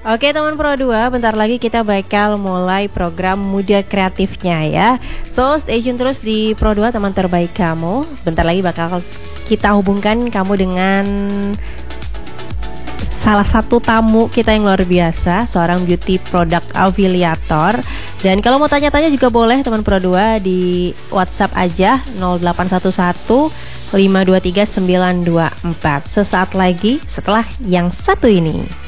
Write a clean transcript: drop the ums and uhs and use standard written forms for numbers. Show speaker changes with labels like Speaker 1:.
Speaker 1: Oke teman Pro 2, bentar lagi kita bakal mulai program Muda Kreatifnya ya. So stay tune terus di Pro 2 teman terbaik kamu. Bentar lagi bakal kita hubungkan kamu dengan salah satu tamu kita yang luar biasa, seorang beauty product affiliator. Dan kalau mau tanya-tanya juga boleh teman Pro 2 di WhatsApp aja 0811 523 924. Sesaat lagi setelah yang satu ini.